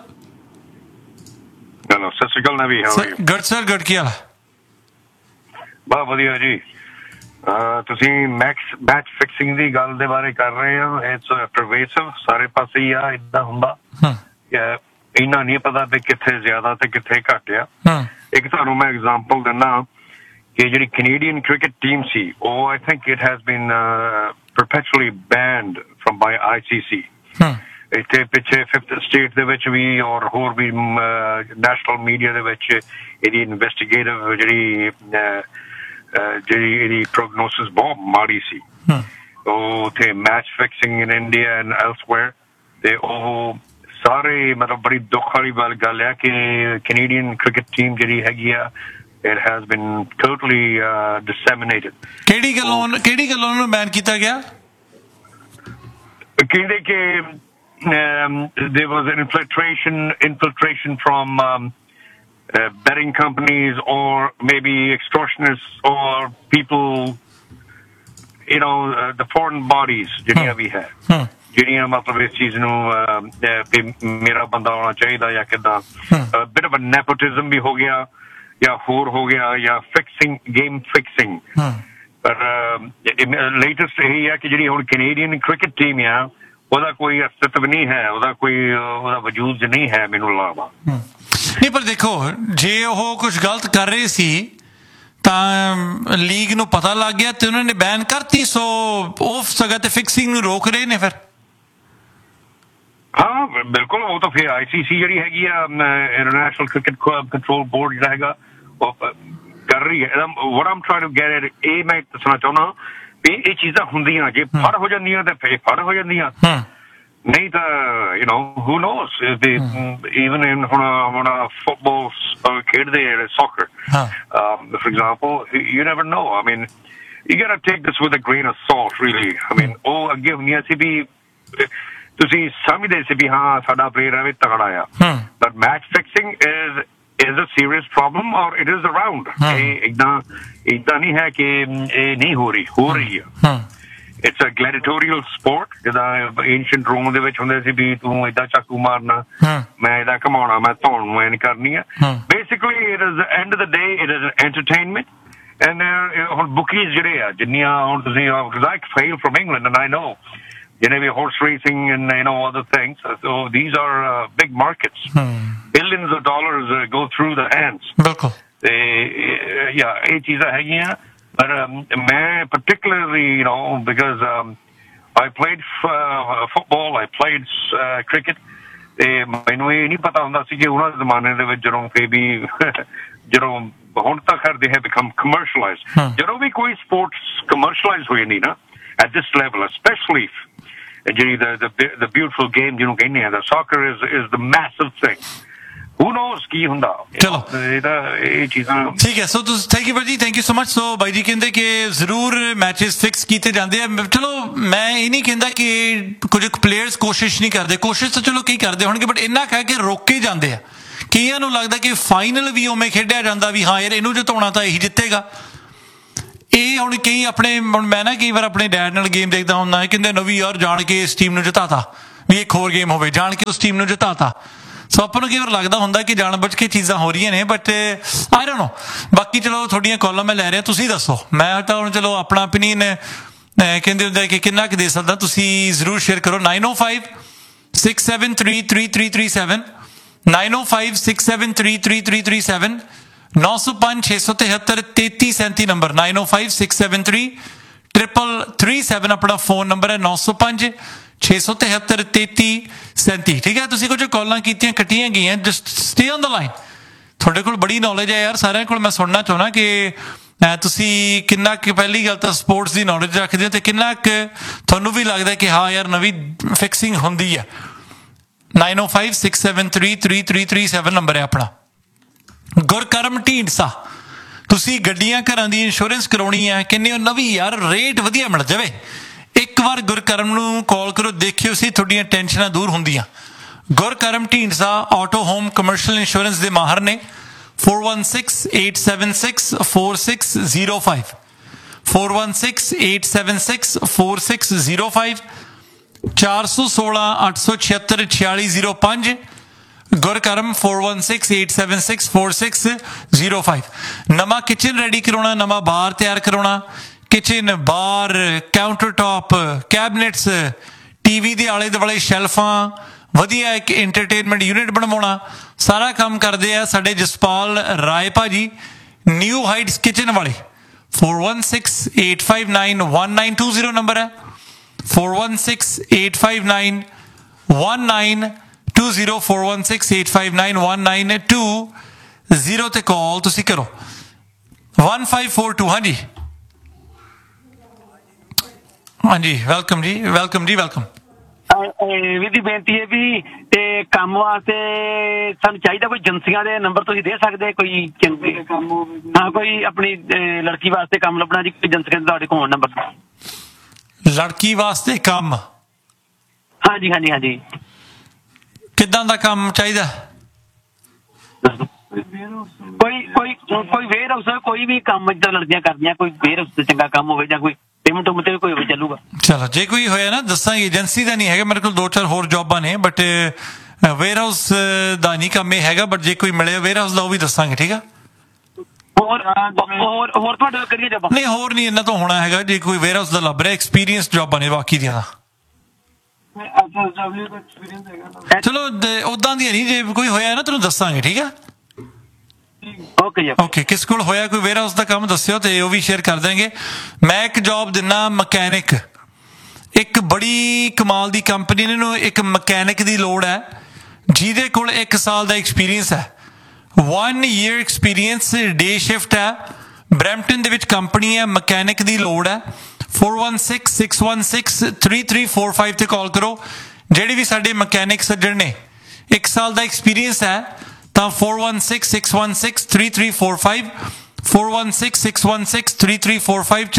ਸਤਿ ਸ਼੍ਰੀ ਅਕਾਲ ਨਵੀ। ਗੁੱਡ ਸਰ ਗੁੱਡ ਕੀ ਹਾਲ? ਬਹੁਤ ਵਧੀਆ ਜੀ। ਤੁਸੀਂ ਮੈਚ ਫਿਕਸਿੰਗ ਦੀ ਗੱਲ ਦੇ ਬਾਰੇ ਕਰ ਰਹੇ ਹੋ। ਇਟਸ ਪਰਵੇਸਿਵ ਸਾਰੇ ਪਾਸੇ ਹੀ ਆ ਇੱਦਾਂ ਹੁੰਦਾ। ਇੰਨਾ ਨਹੀਂ ਪਤਾ ਵੀ ਕਿੱਥੇ ਜ਼ਿਆਦਾ ਤੇ ਕਿੱਥੇ ਘੱਟ ਆ। ਇੱਕ ਤੁਹਾਨੂੰ ਮੈਂ ਐਗਜ਼ਾਮਪਲ ਦਿੰਦਾ ਕਿ ਜਿਹੜੀ ਕੈਨੇਡੀਅਨ ਕ੍ਰਿਕਟ ਟੀਮ ਸੀ ਉਹ I think it has been ਪਰਪੈਚੁਅਲੀ ਬੈਨਡ firm by ICC। ਇੱਥੇ ਪਿੱਛੇ 5th ਸਟੇਟ ਦੇ ਵਿੱਚ ਵੀ ਔਰ ਹੋਰ ਵੀ ਨੈਸ਼ਨਲ ਮੀਡੀਆ ਦੇ ਵਿੱਚ ਇਹਦੀ ਇਨਵੈਸਟੀਗੇਟਿਵ ਜਿਹੜੀ ਇਹਦੀ ਪ੍ਰੋਗਨੋਸਿਸ ਬਹੁਤ ਮਾੜੀ ਸੀ। ਉਹ ਉੱਥੇ match fixing in India and ਐਲਸਵੇਅਰ ਤੇ ਉਹ ਸਾਰੇ ਮਤਲਬ ਬੜੀ ਦੁੱਖ ਵਾਲੀ ਗੱਲ ਆ ਕਿ ਕੈਨੇਡੀਅਨ ਕ੍ਰਿਕਟ ਟੀਮ ਜਿਹੜੀ ਹੈਗੀ ਆ it has been totally disseminated। ਕਿਹੜੀ ਗੱਲੋਂ ਨੂੰ ਬੈਨ ਕੀਤਾ ਗਿਆ? ਕਹਿੰਦੇ ਕਿ there was an infiltration from betting companies or maybe extortionists or people, you know, the foreign bodies ਜਿਹੜੀਆਂ ਵੀ ਹੈ ਜਿਹੜੀਆਂ ਮਤਲਬ ਇਸ ਚੀਜ਼ ਨੂੰ ਮੇਰਾ ਬੰਦਾ ਹੋਣਾ ਚਾਹੀਦਾ ਜਾਂ ਕਿੱਦਾਂ bit of a nepotism ਵੀ ਹੋ ਗਿਆ ਜਾਂ ਹੋਰ ਹੋ ਗਿਆ ਜਾਂ ਗੇਮ ਫਿਕਸਿੰਗ। ਪਰ ਲੇਟੈਸਟ ਇਹੀ ਆ ਕਿ ਜਿਹੜੀ ਹੁਣ ਕੈਨੇਡੀਅਨ ਕ੍ਰਿਕਟ ਟੀਮ ਆ ਉਹਦਾ ਕੋਈ ਅਸਤਿਤਵ ਨਹੀਂ ਹੈ, ਉਹਦਾ ਵਜੂਦ ਨਹੀਂ ਹੈ ਮੈਨੂੰ ਲੱਗਦਾ। ਨਹੀਂ ਪਰ ਦੇਖੋ ਜੇ ਉਹ ਕੁਝ ਗਲਤ ਕਰ ਰਹੇ ਸੀ ਤਾਂ ਲੀਗ ਨੂੰ ਪਤਾ ਲੱਗ ਗਿਆ ਤੇ ਉਹਨਾਂ ਨੇ ਬੈਨ ਕਰਤੀ। ਸੋ ਉਹ ਜਗ੍ਹਾ ਤੇ ਫਿਕਸਿੰਗ ਨੂੰ ਰੋਕ ਰਹੇ ਨੇ ਫਿਰ। ਹਾਂ ਬਿਲਕੁਲ ਉਹ ਤਾਂ ਫਿਰ ICC ਜਿਹੜੀ ਹੈਗੀ ਆ ਇੰਟਰਨੈਸ਼ਨਲ ਕ੍ਰਿਕਟ ਕੰਟਰੋਲ ਬੋਰਡ ਜਿਹੜਾ ਹੈਗਾ ਉਹ ਕਰ ਰਹੀ ਹੈ। what I'm trying to get at ਇਹ ਮੈਂ ਦੱਸਣਾ ਚਾਹੁੰਦਾ ਵੀ ਇਹ ਚੀਜ਼ਾਂ ਹੁੰਦੀਆਂ ਜੇ ਫੜ ਹੋ ਜਾਂਦੀਆਂ ਤੇ ਫਿਰ ਫੜ ਹੋ ਜਾਂਦੀਆਂ ਨਹੀਂ ਤਾਂ you know who knows even in ਹੁਣ ਫੁੱਟਬਾਲ ਖੇਡਦੇ soccer for example you never know I mean you gotta take this with a grain of salt really I mean ਉਹ ਅੱਗੇ ਹੁੰਦੀਆਂ ਸੀ ਵੀ ਤੁਸੀਂ ਸਮਝਦੇ ਸੀ ਵੀ ਹਾਂ ਸਾਡਾ ਪਲੇਅਰ ਐਵੇਂ ਤਗੜਾ ਆ but match fixing is a serious problem or it is around ਇੱਦਾਂ ਨਹੀਂ ਹੈ ਕਿ ਇਹ ਨਹੀਂ ਹੋ ਰਹੀ ਆ। It's a gladiatorial sport ਜਿੱਦਾਂ ancient Rome ਦੇ ਵਿੱਚ ਹੁੰਦੇ ਸੀ ਵੀ ਤੂੰ ਏਦਾਂ ਚਾਕੂ ਮਾਰਨਾ ਮੈਂ ਏਦਾਂ ਘਮਾਉਣਾ ਮੈਂ ਧੌਣ ਨੂੰ ਐਨ ਕਰਨੀ ਆ। Basically it is the end of the day it is an entertainment and ਹੁਣ bookies ਜਿਹੜੇ ਆ ਜਿੰਨੀਆਂ ਹੁਣ ਤੁਸੀਂ because I hail from England and I know horse racing and other things so these are big markets billions of dollars go through the hands yeah ਇਹ ਚੀਜ਼ਾਂ ਹੈਗੀਆਂ but ਮੈਂ particularly because I played football I played cricket ਤੇ ਮੈਨੂੰ ਇਹ ਨਹੀਂ ਪਤਾ ਹੁੰਦਾ ਸੀ ਕਿ ਉਹਨਾਂ ਦੇ ਜ਼ਮਾਨੇ ਦੇ ਵਿੱਚ ਜਦੋਂ ਹੁਣ ਤਾਂ ਖੈਰ they have become commercialized ਜਦੋਂ ਵੀ ਕੋਈ sports commercialized ਹੋ ਜਾਂਦੀ ਨਾ at this level especially the beautiful game ਜਿਹਨੂੰ ਕਹਿੰਦੇ ਆ the soccer is the massive thing who knows ਕੀ ਹੁੰਦਾ। ਚਲੋ ਇਹ ਚੀਜ਼ਾਂ ਠੀਕ ਹੈ। ਸੋ ਤੁਸੀਂ ਥੈਂਕ ਯੂ ਭਾਜੀ, ਥੈਂਕ ਯੂ ਸੋ ਮਚ। ਸੋ ਬਾਈ ਜੀ ਕਹਿੰਦੇ ਕਿ ਜ਼ਰੂਰ ਮੈਚਸ ਫਿਕਸ ਕੀਤੇ ਜਾਂਦੇ ਆ। ਚਲੋ ਮੈਂ ਇਹ ਨਹੀਂ ਕਹਿੰਦਾ ਕਿ ਕੁਝ ਪਲੇਅਰਸ ਕੋਸ਼ਿਸ਼ ਨਹੀਂ ਕਰਦੇ, ਕੋਸ਼ਿਸ਼ ਤਾਂ ਚਲੋ ਕਈ ਕਰਦੇ ਹੋਣਗੇ, ਬਟ ਇੰਨਾ ਕਹਿ ਕੇ ਰੋਕੇ ਜਾਂਦੇ ਆ। ਕਈਆਂ ਨੂੰ ਲੱਗਦਾ ਕਿ ਫਾਈਨਲ ਵੀ ਉਵੇਂ ਖੇਡਿਆ ਜਾਂਦਾ ਵੀ ਹਾਂ ਯਾਰ ਇਹਨੂੰ ਜਿਤਾਉਣਾ ਤਾਂ ਇਹੀ ਜਿੱਤੇਗਾ। ਇਹ ਹੁਣ ਕਈ ਆਪਣੇ, ਮੈਂ ਨਾ ਕਈ ਵਾਰ ਆਪਣੇ ਡੈਡ ਨਾਲ ਗੇਮ ਦੇਖਦਾ ਹੁੰਦਾ, ਕਹਿੰਦੇ ਨਵੀਂ ਯਾਰ ਜਾਣ ਕੇ ਇਸ ਟੀਮ ਨੂੰ ਜਿਤਾਤਾ, ਵੀ ਇੱਕ ਹੋਰ ਗੇਮ ਹੋਵੇ ਜਾਣ ਕੇ ਉਸ ਟੀਮ ਨੂੰ ਜਿਤਾਤਾ। ਸੋ ਆਪਾਂ ਨੂੰ ਕਈ ਵਾਰ ਲੱਗਦਾ ਹੁੰਦਾ ਕਿ ਜਾਣ ਬੁੱਝ ਕੇ ਚੀਜ਼ਾਂ ਹੋ ਰਹੀਆਂ ਨੇ, ਬਟ ਆਈ ਡੋਨਟ ਨੋ। ਬਾਕੀ ਚਲੋ ਤੁਹਾਡੀਆਂ ਕਾਲਾਂ ਮੈਂ ਲੈ ਰਿਹਾ, ਤੁਸੀਂ ਦੱਸੋ। ਮੈਂ ਤਾਂ ਹੁਣ ਚਲੋ ਆਪਣਾ ਓਪੀਨੀਅਨ ਕਹਿੰਦੇ ਹੁੰਦੇ ਕਿ ਕਿੰਨਾ ਕੁ ਦੇ ਸਕਦਾ, ਤੁਸੀਂ ਜ਼ਰੂਰ ਸ਼ੇਅਰ ਕਰੋ। 905-673-3337 905-673-3337 905-673-3337 ਨੰਬਰ 905-673-3337 ਆਪਣਾ ਫੋਨ ਨੰਬਰ ਹੈ। 905-673-3337 ਠੀਕ ਹੈ। ਤੁਸੀਂ ਕੁਝ ਕਾਲਾਂ ਕੀਤੀਆਂ ਕੱਟੀਆਂ ਗਈਆਂ, just stay on the line. ਤੁਹਾਡੇ ਕੋਲ ਬੜੀ ਨੌਲੇਜ ਹੈ ਯਾਰ, ਸਾਰਿਆਂ ਕੋਲ। ਮੈਂ ਸੁਣਨਾ ਚਾਹੁੰਦਾ ਕਿ ਤੁਸੀਂ ਕਿੰਨਾ ਕੁ ਪਹਿਲੀ ਗੱਲ ਤਾਂ ਸਪੋਰਟਸ ਦੀ ਨੌਲੇਜ ਰੱਖਦੇ ਹੋ, ਤੇ ਕਿੰਨਾ ਕੁ ਤੁਹਾਨੂੰ ਵੀ ਲੱਗਦਾ ਕਿ ਹਾਂ ਯਾਰ ਨਵੀਂ ਫਿਕਸਿੰਗ ਹੁੰਦੀ ਹੈ। 905-673-3337 ਨੰਬਰ ਹੈ ਆਪਣਾ। ਗੁਰਕਰਮ ਢੀਂਡਸਾ, ਤੁਸੀਂ ਗੱਡੀਆਂ ਘਰਾਂ ਦੀ ਇੰਸ਼ੋਰੈਂਸ ਕਰਾਉਣੀ ਹੈ, ਕਹਿੰਦੇ ਹੋ ਨਵੀਂ ਯਾਰ ਰੇਟ ਵਧੀਆ ਮਿਲ ਜਾਵੇ, ਇੱਕ ਵਾਰ ਗੁਰਕਰਮ ਨੂੰ ਕਾਲ ਕਰੋ, ਦੇਖਿਓ ਸੀ ਤੁਹਾਡੀਆਂ ਟੈਨਸ਼ਨਾਂ ਦੂਰ ਹੁੰਦੀਆਂ। ਗੁਰਕਰਮ Dhindsa auto home commercial insurance ਦੇ ਮਾਹਰ ਨੇ। 416-876-4605 416-876-4605 416-876-4605 ਗੁਰਕਰਮ 416-876-4605। ਨਵਾਂ ਕਿਚਨ ਰੈਡੀ ਕਰਾਉਣਾ, ਨਵਾਂ ਬਾਰ ਤਿਆਰ ਕਰਾਉਣਾ, ਕਿਚਨ ਬਾਰ ਕਾਊਂਟਰ ਟਾਪ ਕੈਬਨਿਟਸ, ਟੀਵੀ ਦੇ ਆਲੇ ਦੁਆਲੇ ਸ਼ੈਲਫਾਂ, ਵਧੀਆ ਇੱਕ ਇੰਟਰਟੇਨਮੈਂਟ ਯੂਨਿਟ ਬਣਵਾਉਣਾ, ਸਾਰਾ ਕੰਮ ਕਰਦੇ ਆ ਸਾਡੇ ਜਸਪਾਲ ਰਾਏ ਭਾਜੀ, ਨਿਊ ਹਾਈਟਸ ਕਿਚਨ ਵਾਲੇ। 416-859-1920 ਨੰਬਰ ਹੈ। 416-859-1920 416-859-1920 ਤੇ ਕਾਲ ਤੁਸੀਂ ਕਰੋ। 1542 ਹਾਂਜੀ ਹਾਂਜੀ, ਵੈਲਕਮ ਜੀ, ਵੈਲਕਮ ਜੀ, ਵੈਲਕਮ। ਵੀ ਦੀ ਬੇਨਤੀ ਹੈ ਵੀ ਤੇ ਕੰਮ ਵਾਸਤੇ ਸਾਨੂੰ ਚਾਹੀਦਾ ਕੋਈ ਏਜੰਸੀਆਂ ਦੇ ਨੰਬਰ ਤੁਸੀਂ ਦੇ ਸਕਦੇ, ਕੋਈ ਹਾਂ ਕੋਈ ਆਪਣੀ ਲੜਕੀ ਵਾਸਤੇ ਕੰਮ ਲੱਭਣਾ ਜੀ, ਕੋਈ ਏਜੰਸੀਆਂ ਦੇ ਤੁਹਾਡੇ ਕੋਲ ਨੰਬਰ? ਲੜਕੀ ਵਾਸਤੇ ਕੰਮ? ਹਾਂਜੀ ਹਾਂਜੀ ਹਾਂਜੀ। ਕਿੱਦਾਂ ਦਾ ਕੰਮ ਚਾਹੀਦਾ? ਕੋਈ ਵੇਅਰ ਹਾਊਸ, ਕੋਈ ਵੀ ਕੰਮ ਜਿੱਦਾਂ ਲੜਕੀਆਂ ਕਰਦੀਆਂ, ਕੋਈ ਵੇਅਰ ਹਾਊਸ ਤੇ ਚੰਗਾ ਕੰਮ ਹੋਵੇ, ਜਾਂ ਕੋਈ ਪੇਮੈਂਟ ਉਮਤੇ ਕੋਈ ਹੋਵੇ ਚੱਲੂਗਾ। ਚਲੋ ਜੇ ਕੋਈ ਹੋਇਆ ਨਾ ਦੱਸਾਂਗੇ। ਏਜੰਸੀ ਦਾ ਨਹੀਂ ਹੈਗਾ ਮੇਰੇ ਕੋਲ, 2-4 ਹੋਰ ਜੌਬਾਂ ਨੇ, ਬਟ ਵੇਅਰ ਹਾਊਸ ਦਾ ਨਹੀਂ ਕੰਮ ਇਹ ਹੈਗਾ, ਬਟ ਜੇ ਕੋਈ ਮਿਲੇ ਵੇਅਰ ਹਾਊਸ ਦਾ ਉਹ ਵੀ ਦੱਸਾਂਗੇ, ਠੀਕ ਆ। ਹੋਰ ਤੁਹਾਡੇ ਕਰੀਏ ਜੌਬਾਂ? ਨਹੀਂ ਹੋਰ ਨਹੀਂ ਇਹਨਾਂ ਤੋਂ ਹੋਣਾ ਹੈਗਾ। ਜੇ ਕੋਈ ਵੇਅਰ ਹਾਊਸ ਦਾ ਲੱਭ ਰਿਹਾ, ਐਕਸਪੀਰੀਅੰਸ ਜੌਬਾਂ ਨੇ ਬਾਕੀ ਦੀਆਂ। ਚਲੋ ਉਦਾਂ ਦੀਆਂ ਨਹੀਂ, ਜੇ ਕੋਈ ਹੋਇਆ ਨਾ ਤੈਨੂੰ ਦੱਸਾਂਗੇ, ਠੀਕ ਆ। ਓਕੇ, ਕਿਸ ਕੋਲ ਹੋਇਆ ਕੋਈ ਵੇਅਰ ਹਾਊਸ ਦਾ ਕੰਮ ਦੱਸਿਓ ਤੇ ਉਹ ਵੀ ਸ਼ੇਅਰ ਕਰ ਦੇਂਗੇ। ਮੈਂ ਇੱਕ ਜੌਬ ਦਿੰਦਾ ਮਕੈਨਿਕ, ਇੱਕ ਬੜੀ ਕਮਾਲ ਦੀ ਕੰਪਨੀ ਨੇ ਨੂੰ ਇੱਕ ਮਕੈਨਿਕ ਦੀ ਲੋੜ ਹੈ ਜਿਹਦੇ ਕੋਲ 1 ਸਾਲ ਦਾ ਐਕਸਪੀਰੀਅੰਸ ਹੈ। 1 year ਐਕਸਪੀਰੀਅੰਸ, ਡੇ ਸ਼ਿਫਟ ਹੈ, ਬਰੈਂਪਟਨ ਦੇ ਵਿੱਚ ਕੰਪਨੀ ਹੈ, ਮਕੈਨਿਕ ਦੀ ਲੋੜ ਹੈ। 416-616-3345 ਤੇ ਕਾਲ ਕਰੋ। ਜਿਹੜੇ ਵੀ ਸਾਡੇ ਮਕੈਨਿਕ ਸੱਜਣ ਨੇ 1 ਸਾਲ ਦਾ ਐਕਸਪੀਰੀਅੰਸ ਹੈ ਤਾਂ 416-616-3345 416-616-3345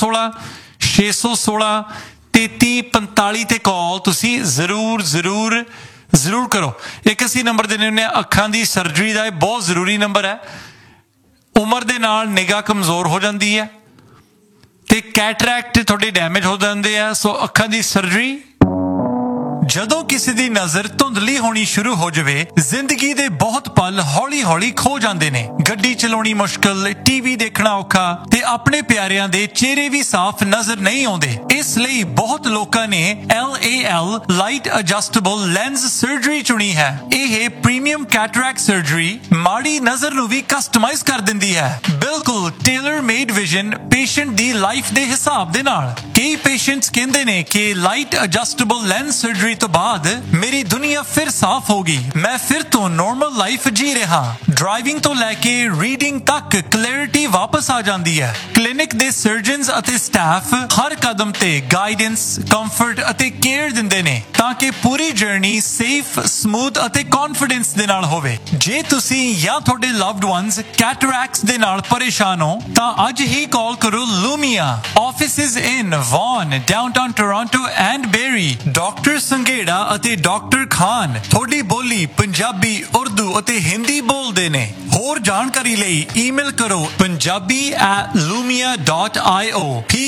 416-616-3345 ਤੇ ਕਾਲ ਤੁਸੀਂ ਜ਼ਰੂਰ ਕਰੋ। ਇੱਕ ਅਸੀਂ ਨੰਬਰ ਦੇਣੇ ਹੁੰਦੇ ਆ ਅੱਖਾਂ ਦੀ ਸਰਜਰੀ ਦਾ, ਇਹ ਬਹੁਤ ਜ਼ਰੂਰੀ ਨੰਬਰ ਹੈ। ਉਮਰ ਦੇ ਨਾਲ ਨਿਗਾਹ ਕਮਜ਼ੋਰ ਹੋ ਜਾਂਦੀ ਹੈ ਤੇ ਕੈਟਰੈਕਟ ਤੁਹਾਡੇ ਡੈਮੇਜ ਹੋ ਜਾਂਦੇ ਆ। ਸੋ ਅੱਖਾਂ ਦੀ ਸਰਜਰੀ, ਜਦੋਂ ਕਿਸੇ ਦੀ ਨਜ਼ਰ ਧੁੰਦਲੀ ਹੋਣੀ ਸ਼ੁਰੂ ਹੋ ਜਾਵੇ, ਜ਼ਿੰਦਗੀ ਦੇ ਬਹੁਤ ਪਲ ਹੌਲੀ-ਹੌਲੀ ਖੋ ਜਾਂਦੇ ਨੇ। ਗੱਡੀ ਚਲਾਉਣੀ ਮੁਸ਼ਕਲ, ਟੀਵੀ ਦੇਖਣਾ ਔਖਾ ਤੇ ਆਪਣੇ ਪਿਆਰਿਆਂ ਦੇ ਚਿਹਰੇ ਵੀ ਸਾਫ਼ ਨਜ਼ਰ ਨਹੀਂ ਆਉਂਦੇ। ਇਸ ਲਈ ਬਹੁਤ ਲੋਕਾਂ ਨੇ LAL light adjustable lens surgery ਚੁਣੀ ਹੈ। ਇਹ ਪ੍ਰੀਮੀਅਮ ਕੈਟਰੈਕਟ ਸਰਜਰੀ ਮਾੜੀ ਨਜ਼ਰ ਨੂੰ ਵੀ ਕਸਟਮਾਈਜ਼ ਕਰ ਦਿੰਦੀ ਹੈ, ਬਿਲਕੁਲ ਟੇਲਰ ਮੇਡ ਵਿਜ਼ਨ ਪੇਸ਼ੈਂਟ ਦੀ ਲਾਈਫ ਦੇ ਹਿਸਾਬ ਦੇ ਨਾਲ। ਕਈ ਪੇਸ਼ੈਂਟਸ ਕਹਿੰਦੇ ਨੇ ਕਿ ਲਾਈਟ ਐਡਜਸਟੇਬਲ ਲੈਂਸ ਸਰਜਰੀ ਤੋਂ ਬਾਅਦ ਮੇਰੀ ਦੁਨੀਆ ਫਿਰ ਸਾਫ਼ ਹੋ ਗਈ, ਮੈਂ ਫਿਰ ਤੋਂ ਨੋਰਮਲ ਲਾਈਫ ਜੀ ਰਿਹਾ। ਡਰਾਈਵਿੰਗ ਤੋਂ ਲੈ ਕੇ ਰੀਡਿੰਗ ਤੱਕ ਕਲੈਰਿਟੀ ਵਾਪਸ ਆ ਜਾਂਦੀ ਹੈ। ਕਲੀਨਿਕ ਦੇ ਸਰਜਨਸ ਅਤੇ ਸਟਾਫ ਹਰ ਕਦਮ ਤੇ ਗਾਈਡੈਂਸ, ਕੰਫਰਟ ਅਤੇ ਕੇਅਰ ਦਿੰਦੇ ਨੇ ਤਾਂ ਕਿ ਪੂਰੀ ਜਰਨੀ ਸੇਫ, ਸਮੂਥ ਅਤੇ ਕੌਨਫੀਡੈਂਸ ਦੇ ਨਾਲ ਹੋਵੇ। ਜੇ ਤੁਸੀਂ ਜਾਂ ਤੁਹਾਡੇ ਲਵਡ ਵਨਸ ਕੈਟਰੈਕਟਸ ਦੇ ਨਾਲ ਪਰੇਸ਼ਾਨ ਹੋ ਤਾਂ ਅੱਜ ਹੀ ਕਾਲ ਕਰੋ ਲੂਮੀਆ। Offices in won, downtown Toronto and berry. Doctor Sanghera ਅਤੇ ਡਾਕਟਰ ਖਾਨ ਤੁਹਾਡੀ ਬੋਲੀ ਪੰਜਾਬੀ, ਉਰਦੂ ਅਤੇ ਹਿੰਦੀ ਬੋਲਦੇ ਨੇ। ਹੋਰ ਜਾਣਕਾਰੀ ਲਈ ਈਮੇਲ ਕਰੋ punjabi@lumia.io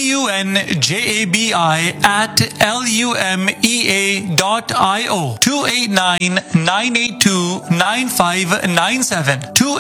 punjabi@lumea.io 289-982-9597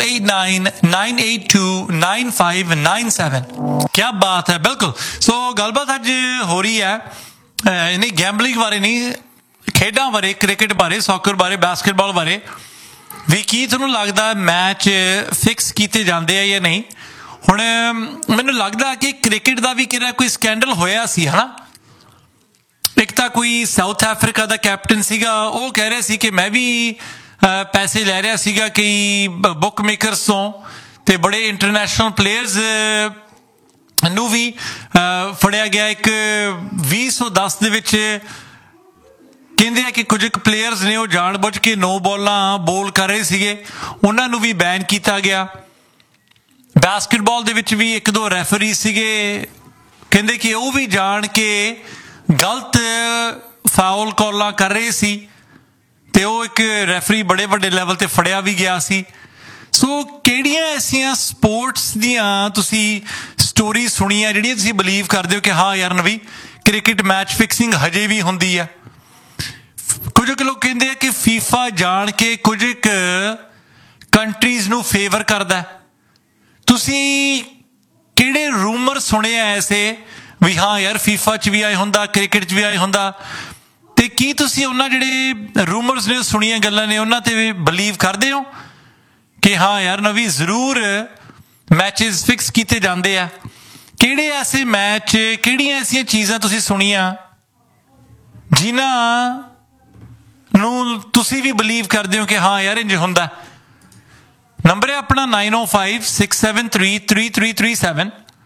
289-982-9597। क्या बात है। बिल्कुल। सो गलबात अज हो रही है नहीं गैंबलिंग बारे नहीं, ਖੇਡਾਂ ਬਾਰੇ, ਕ੍ਰਿਕਟ ਬਾਰੇ, ਸੌਕਰ ਬਾਰੇ, ਬਾਸਕਟਬਾਲ ਬਾਰੇ ਵੀ। ਕੀ ਤੁਹਾਨੂੰ ਲੱਗਦਾ ਮੈਚ ਫਿਕਸ ਕੀਤੇ ਜਾਂਦੇ ਆ ਜਾਂ ਨਹੀਂ? ਹੁਣ ਮੈਨੂੰ ਲੱਗਦਾ ਕਿ ਕ੍ਰਿਕਟ ਦਾ ਵੀ ਕਿਹੜਾ ਕੋਈ ਸਕੈਂਡਲ ਹੋਇਆ ਸੀ, ਹਨਾ। ਇੱਕ ਤਾਂ ਕੋਈ ਸਾਊਥ ਅਫਰੀਕਾ ਦਾ ਕੈਪਟਨ ਸੀਗਾ, ਉਹ ਕਹਿ ਰਿਹਾ ਸੀ ਕਿ ਮੈਂ ਵੀ ਪੈਸੇ ਲੈ ਰਿਹਾ ਸੀਗਾ ਕਈ ਬੁੱਕ ਮੇਕਰਸ ਤੋਂ, ਤੇ ਬੜੇ ਇੰਟਰਨੈਸ਼ਨਲ ਪਲੇਅਰਸ ਨੂੰ ਵੀ ਫੜਿਆ ਗਿਆ। ਇੱਕ 2010 ਦੇ ਵਿੱਚ ਕਹਿੰਦੇ ਆ ਕਿ ਕੁਝ ਕੁ ਪਲੇਅਰਸ ਨੇ ਉਹ ਜਾਣ ਬੁੱਝ ਕੇ 9 ਬਾਲਾਂ ਬੋਲ ਕਰ ਰਹੇ ਸੀਗੇ, ਉਹਨਾਂ ਨੂੰ ਵੀ ਬੈਨ ਕੀਤਾ ਗਿਆ। ਬਾਸਕਟਬਾਲ ਦੇ ਵਿੱਚ ਵੀ 1-2 ਰੈਫਰੀ ਸੀਗੇ, ਕਹਿੰਦੇ ਕਿ ਉਹ ਵੀ ਜਾਣ ਕੇ ਗਲਤ ਫਾਉਲ ਕਾਲਾਂ ਕਰ ਰਹੇ ਸੀ, ਤੇ ਉਹ ਇੱਕ ਰੈਫਰੀ ਬੜੇ ਵੱਡੇ ਲੈਵਲ ਤੇ ਫੜਿਆ ਵੀ ਗਿਆ ਸੀ। ਸੋ ਕਿਹੜੀਆਂ ਐਸੀਆਂ ਸਪੋਰਟਸ ਦੀਆਂ ਤੁਸੀਂ ਸਟੋਰੀ ਸੁਣੀਆਂ ਜਿਹੜੀਆਂ ਤੁਸੀਂ ਬਿਲੀਵ ਕਰਦੇ ਹੋ ਕਿ ਹਾਂ ਯਾਰ ਨਵੀਂ ਕ੍ਰਿਕਟ ਮੈਚ ਫਿਕਸਿੰਗ ਹਜੇ ਵੀ ਹੁੰਦੀ ਆ? ਕੁਝ ਕੁ ਲੋਕ ਕਹਿੰਦੇ ਆ ਕਿ ਫੀਫਾ ਜਾਣ ਕੇ ਕੁਝ ਕੁ ਕੰਟਰੀਜ਼ ਨੂੰ ਫੇਵਰ ਕਰਦਾ। ਤੁਸੀਂ ਕਿਹੜੇ ਰੂਮਰ ਸੁਣੇ ਆ ਐਸੇ ਵੀ ਹਾਂ ਯਾਰ ਫੀਫਾ 'ਚ ਵੀ ਆਏ ਹੁੰਦਾ, ਕ੍ਰਿਕਟ 'ਚ ਵੀ ਆਏ ਹੁੰਦਾ, ਤੇ ਕੀ ਤੁਸੀਂ ਉਹਨਾਂ ਜਿਹੜੇ ਰੂਮਰਸ ਨੇ, ਸੁਣੀਆਂ ਗੱਲਾਂ ਨੇ, ਉਹਨਾਂ ਤੇ ਵੀ ਬਿਲੀਵ ਕਰਦੇ ਹੋ ਕਿ ਹਾਂ ਯਾਰ ਨਵੀਂ ਜ਼ਰੂਰ ਮੈਚਿਸ ਫਿਕਸ ਕੀਤੇ ਜਾਂਦੇ ਆ? ਕਿਹੜੇ ਐਸੇ ਮੈਚ, ਕਿਹੜੀਆਂ ਐਸੀਆਂ ਚੀਜ਼ਾਂ ਤੁਸੀਂ ਸੁਣੀਆਂ ਜਿਨ੍ਹਾਂ ਨੂੰ ਤੁਸੀਂ ਵੀ ਬਿਲੀਵ ਕਰਦੇ ਹੋ ਕਿ ਹਾਂ ਯਾਰ ਇੰਜ ਹੁੰਦਾ? ਨੰਬਰ ਹੈ ਆਪਣਾ 9056733337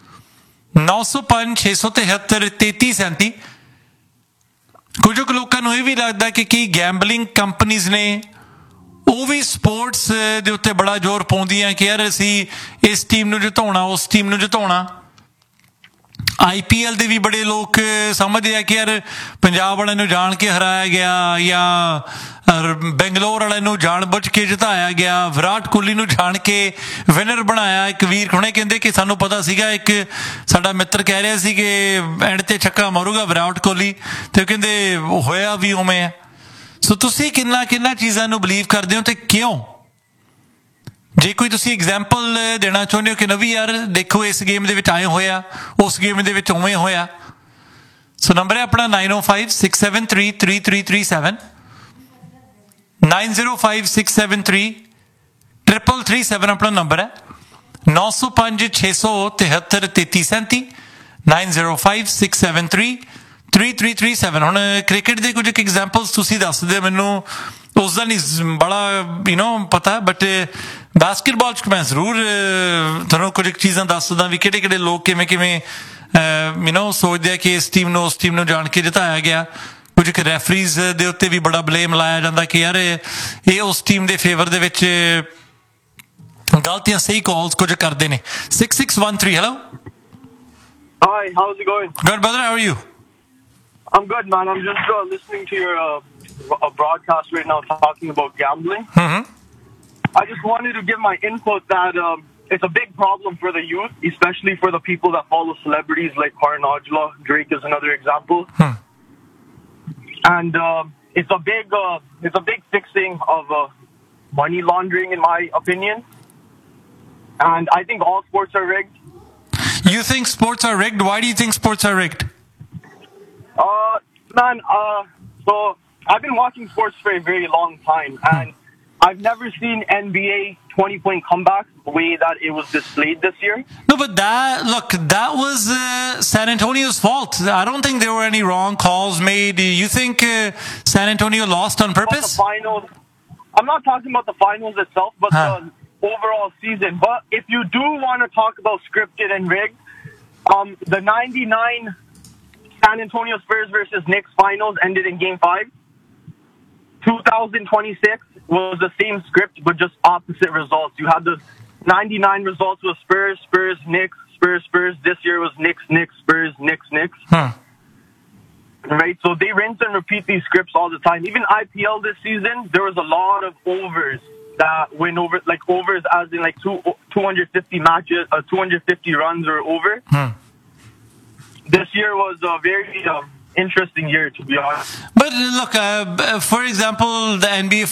905-673-3337। ਕੁਝ ਕੁ ਲੋਕਾਂ ਨੂੰ ਇਹ ਵੀ ਲੱਗਦਾ ਕਿ ਕਈ ਗੈਂਬਲਿੰਗ ਕੰਪਨੀਜ਼ ਨੇ ਉਹ ਵੀ ਸਪੋਰਟਸ ਦੇ ਉੱਤੇ ਬੜਾ ਜ਼ੋਰ ਪਾਉਂਦੀਆਂ ਕਿ ਯਾਰ ਅਸੀਂ ਇਸ ਟੀਮ ਨੂੰ ਜਿਤਾਉਣਾ, ਉਸ ਟੀਮ ਨੂੰ ਜਿਤਾਉਣਾ। IPL ਦੇ ਵੀ ਬੜੇ ਲੋਕ ਸਮਝਦੇ ਆ ਕਿ ਯਾਰ ਪੰਜਾਬ ਵਾਲਿਆਂ ਨੂੰ ਜਾਣ ਕੇ ਹਰਾਇਆ ਗਿਆ ਜਾਂ ਬੈਂਗਲੌਰ ਵਾਲਿਆਂ ਨੂੰ ਜਾਣ ਬੁੱਝ ਕੇ ਜਿਤਾਇਆ ਗਿਆ, ਵਿਰਾਟ ਕੋਹਲੀ ਨੂੰ ਜਾਣ ਕੇ ਵਿਨਰ ਬਣਾਇਆ। ਇੱਕ ਵੀਰ ਹੁਣੇ ਕਹਿੰਦੇ ਕਿ ਸਾਨੂੰ ਪਤਾ ਸੀਗਾ, ਇੱਕ ਸਾਡਾ ਮਿੱਤਰ ਕਹਿ ਰਿਹਾ ਸੀ ਕਿ ਐਂਡ ਤੇ ਛੱਕਾ ਮਾਰੂਗਾ ਵਿਰਾਟ ਕੋਹਲੀ, ਤੇ ਉਹ ਕਹਿੰਦੇ ਹੋਇਆ ਵੀ ਉਵੇਂ ਆ। ਸੋ ਤੁਸੀਂ ਕਿੰਨਾ ਚੀਜ਼ਾਂ ਨੂੰ ਬਿਲੀਵ ਕਰਦੇ ਹੋ ਤੇ ਕਿਉਂ? ਜੇ ਕੋਈ ਤੁਸੀਂ ਐਗਜ਼ਾਮਪਲ ਦੇਣਾ ਚਾਹੁੰਦੇ ਹੋ ਕਿ ਨਵੀਂ ਯਾਰ ਦੇਖੋ ਇਸ ਗੇਮ ਦੇ ਵਿੱਚ ਆਏ ਹੋਇਆ, ਉਸ ਗੇਮ ਦੇ ਵਿੱਚ ਉਵੇਂ ਹੋਇਆ। ਸੋ ਨੰਬਰ ਹੈ ਆਪਣਾ 9056733337 9056733337 ਆਪਣਾ ਨੰਬਰ ਹੈ। 9056733337 9056733337। ਹੁਣ ਕ੍ਰਿਕਟ ਦੇ ਕੁਝ ਐਗਜ਼ਾਮਪਲਸ ਤੁਸੀਂ ਦੱਸ ਦਿਓ ਮੈਨੂੰ, ਉਸ ਦਾ ਨਹੀਂ ਬੜਾ ਪਤਾ, ਬਟ ਬਾਸਕਟਬਾਲ 'ਚ ਮੈਂ ਜ਼ਰੂਰ ਤੁਹਾਨੂੰ ਕੁਝ ਚੀਜ਼ਾਂ ਦੱਸ ਦਿੰਦਾ ਵੀ ਕਿਹੜੇ ਲੋਕ ਕਿਵੇਂ ਸੋਚਦੇ ਆ ਕਿ ਇਸ ਟੀਮ ਨੂੰ ਉਸ ਟੀਮ ਨੂੰ ਜਾਣ ਕੇ ਜਿਤਾਇਆ ਗਿਆ। ਕੁਝ ਕੁ ਰੈਫਰੀਜ਼ ਦੇ ਉੱਤੇ ਵੀ ਬੜਾ ਬਲੇਮ ਲਾਇਆ ਜਾਂਦਾ ਕਿ ਯਾਰ ਇਹ ਉਸ ਟੀਮ ਦੇ ਫੇਵਰ ਦੇ ਵਿੱਚ ਗਲਤੀਆਂ ਸਹੀ ਕਾਲਸ ਕੁਝ ਕਰਦੇ ਨੇ। 6613 hello. Hi, how's it going? Good brother, how are you? I'm good, man. I'm just listening to your broadcast right now talking about gambling. I just wanted to give my input that it's a big problem for the youth, especially for the people that follow celebrities like Karan Aujla. Drake is another example. And it's a big fixing of money laundering, in my opinion. And I think all sports are rigged. You think sports are rigged? Why do you think sports are rigged? So I've been watching sports for a very long time, and I've never seen NBA 20-point comeback the way that it was displayed this year. No, but that was San Antonio's fault. I don't think there were any wrong calls made. You think San Antonio lost on purpose? The finals. I'm not talking about the finals itself, but the overall season. But if you do want to talk about scripted and rigged, the 99 San Antonio Spurs versus Knicks finals ended in Game 5. 2026 was the same script, but just opposite results. You had the 99 results was Spurs, Spurs, Knicks, Spurs, Spurs. This year was Knicks, Knicks, Spurs, Knicks, Knicks. Right? So they rinse and repeat these scripts all the time. Even IPL this season, there was a lot of overs that went over, like overs as in like 250 matches, 250 runs or over. This year was a very interesting year, to be honest. But look, for example, the NBA